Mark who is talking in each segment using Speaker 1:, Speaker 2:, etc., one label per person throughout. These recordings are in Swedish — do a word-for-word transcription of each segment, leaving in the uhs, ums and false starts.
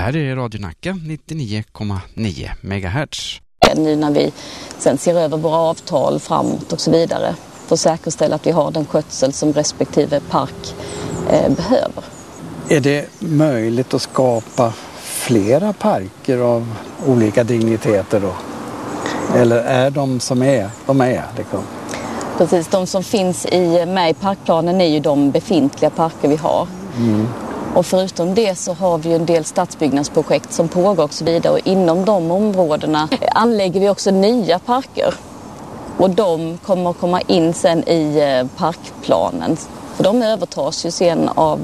Speaker 1: här är Radio Nacka nittionio komma nio megahertz.
Speaker 2: Nu när vi sen ser över våra avtal framåt och så vidare för att säkerställa att vi har den skötsel som respektive park eh, behöver.
Speaker 3: Är det möjligt att skapa flera parker av olika digniteter då? Eller är de som är, de är liksom?
Speaker 2: Precis, de som finns i, med i parkplanen är ju de befintliga parker vi har. Mm. Och förutom det så har vi ju en del stadsbyggnadsprojekt som pågår och så vidare. Och inom de områdena anlägger vi också nya parker. Och de kommer att komma in sen i parkplanen. För de övertas ju sen av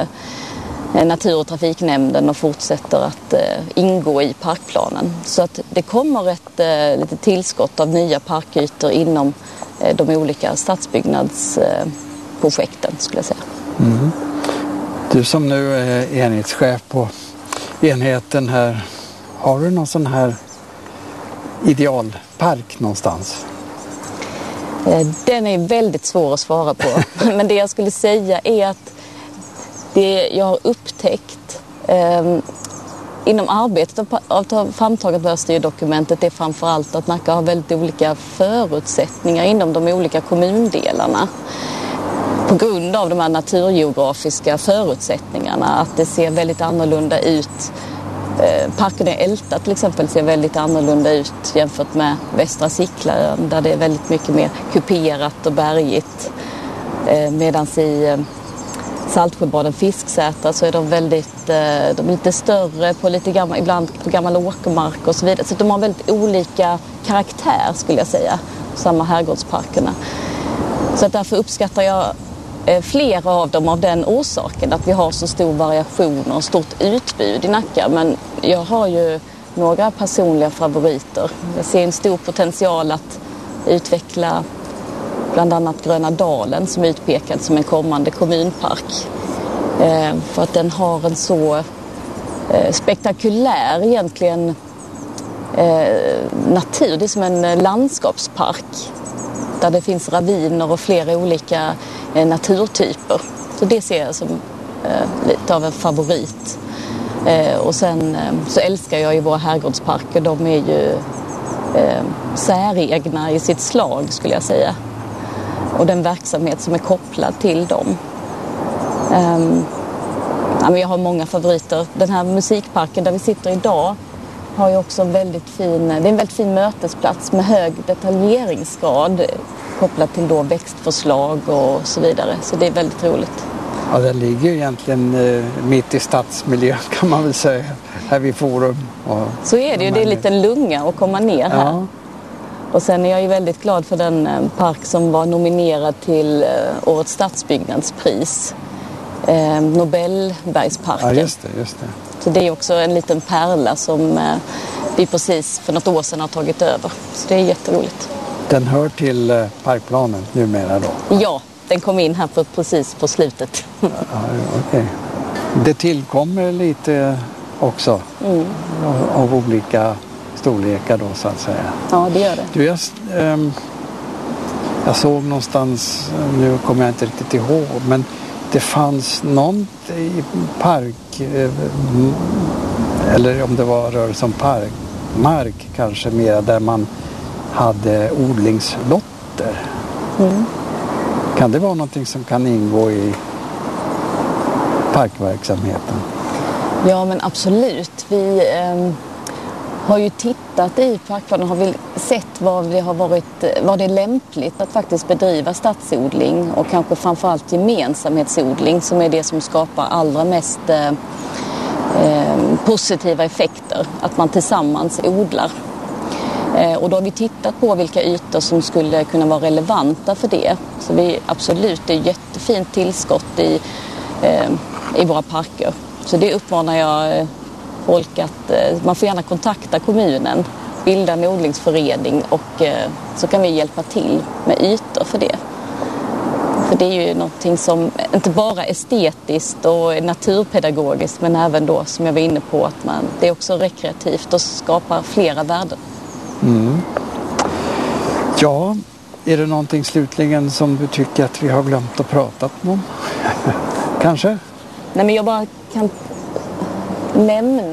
Speaker 2: Natur- och trafiknämnden och fortsätter att ingå i parkplanen. Så att det kommer ett lite tillskott av nya parkytor inom de olika stadsbyggnadsprojekten skulle jag säga.
Speaker 3: Mm. Du som nu är enhetschef på enheten här, har du någon sån här idealpark någonstans?
Speaker 2: Den är väldigt svår att svara på. Men det jag skulle säga är att det jag har upptäckt eh, inom arbetet av framtagandet av styrdokumentet är framförallt att Nacka har väldigt olika förutsättningar inom de olika kommundelarna. På grund av de här naturgeografiska förutsättningarna, att det ser väldigt annorlunda ut. Parken i Älta till exempel ser väldigt annorlunda ut jämfört med Västra Sicklarön där det är väldigt mycket mer kuperat och bergigt. Medan i Saltsjöbaden Fisksätra så är de väldigt, de är lite större på lite gammal, ibland på gammal åkermark och så vidare. Så de har väldigt olika karaktär skulle jag säga, samma herrgårdsparkerna. Så att därför uppskattar jag flera av dem av den orsaken att vi har så stor variation och stort utbud i Nacka. Men jag har ju några personliga favoriter. Jag ser en stor potential att utveckla bland annat Gröna Dalen som är utpekad som en kommande kommunpark. Eh, för att den har en så eh, spektakulär egentligen eh, natur. Det är som en landskapspark där det finns raviner och flera olika eh, naturtyper. Så det ser jag som eh, lite av en favorit. Eh, och sen eh, så älskar jag ju våra herrgårdsparker. De är ju eh, säregna i sitt slag skulle jag säga. Och den verksamhet som är kopplad till dem. Um, ja, men jag har många favoriter. Den här musikparken där vi sitter idag har ju också en väldigt fin, det är en väldigt fin mötesplats med hög detaljeringsgrad kopplat till då växtförslag och så vidare. Så det är väldigt roligt.
Speaker 3: Ja, det ligger ju egentligen eh, mitt i stadsmiljön kan man väl säga, här vid Forum. Och
Speaker 2: så är det ju, det är en liten lunga att komma ner här. Ja. Och sen är jag ju väldigt glad för den park som var nominerad till årets stadsbyggnadspris. Eh, Nobelbergsparken.
Speaker 3: Ja, just det, just det.
Speaker 2: Så det är också en liten pärla som eh, vi precis för något år sedan har tagit över. Så det är jätteroligt.
Speaker 3: Den hör till eh, parkplanen numera då?
Speaker 2: Ja, den kom in här på, precis på slutet.
Speaker 3: Ja, okej. Okay. Det tillkommer lite också mm. av, av olika storlekar då så att säga.
Speaker 2: Ja, det gör det.
Speaker 3: Du, jag, ähm, jag såg någonstans, nu kommer jag inte riktigt ihåg, men det fanns någon i park, äh, eller om det var rörelse om park, mark kanske mer, där man hade odlingslotter. Mm. Kan det vara någonting som kan ingå i parkverksamheten?
Speaker 2: Ja, men absolut. Vi ähm... har ju tittat i parkplanen, har vi sett vad, vi har varit, vad det är lämpligt att faktiskt bedriva stadsodling och kanske framförallt gemensamhetsodling som är det som skapar allra mest eh, positiva effekter, att man tillsammans odlar. Eh, och då har vi tittat på vilka ytor som skulle kunna vara relevanta för det. Så vi absolut, det är ett jättefint tillskott i, eh, i våra parker. Så det uppmanar jag eh, folk att eh, man får gärna kontakta kommunen, bilda en odlingsförening och eh, så kan vi hjälpa till med ytor för det. För det är ju någonting som inte bara estetiskt och naturpedagogiskt men även då som jag var inne på att man, det är också rekreativt och skapar flera värden.
Speaker 3: Mm. Ja, är det någonting slutligen som du tycker att vi har glömt att prata om? Kanske?
Speaker 2: Nej, men jag bara kan nämna